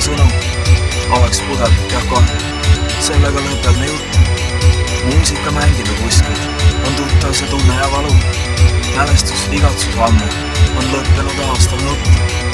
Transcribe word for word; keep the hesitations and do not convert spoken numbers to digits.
sõnu, oleks pudelit jah kohe. Sellega lõpeb me jutt. Muusika mängib ju kuskil, on tuttav see tunne ja valu. Mälestus igatsus ammu, on lõppenud aastal nutt.